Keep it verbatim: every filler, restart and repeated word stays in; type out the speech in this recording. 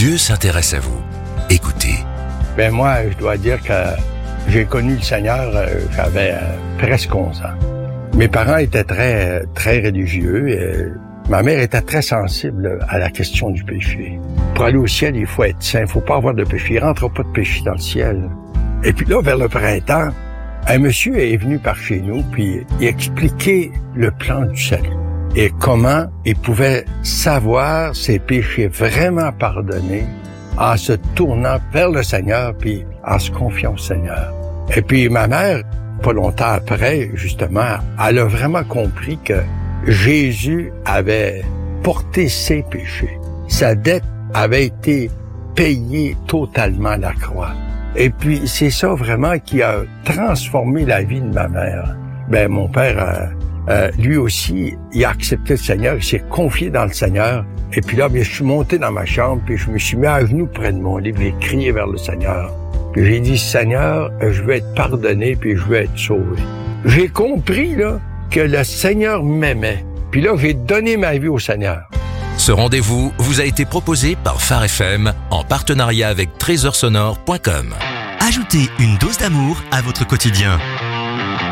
Dieu s'intéresse à vous. Écoutez. Ben moi, je dois dire que j'ai connu le Seigneur, euh, j'avais euh, presque onze ans. Mes parents étaient très, très religieux. Et ma mère était très sensible à la question du péché. Pour aller au ciel, il faut être saint, il faut pas avoir de péché. Il rentre pas de péché dans le ciel. Et puis là, vers le printemps, un monsieur est venu par chez nous, puis il expliquait le plan du salut. Et comment il pouvait savoir ses péchés vraiment pardonnés en se tournant vers le Seigneur, puis en se confiant au Seigneur. Et puis ma mère, pas longtemps après, justement, elle a vraiment compris que Jésus avait porté ses péchés. Sa dette avait été payée totalement à la croix. Et puis c'est ça vraiment qui a transformé la vie de ma mère. Ben mon père, euh, euh, lui aussi, il a accepté le Seigneur, il s'est confié dans le Seigneur. Et puis là, bien, je suis monté dans ma chambre, puis je me suis mis à genoux près de mon lit, puis j'ai crié vers le Seigneur. Puis j'ai dit, Seigneur, je veux être pardonné, puis je veux être sauvé. J'ai compris, là, que le Seigneur m'aimait. Puis là, j'ai donné ma vie au Seigneur. Ce rendez-vous vous a été proposé par Phare F M en partenariat avec trésor sonore point com. Ajoutez une dose d'amour à votre quotidien.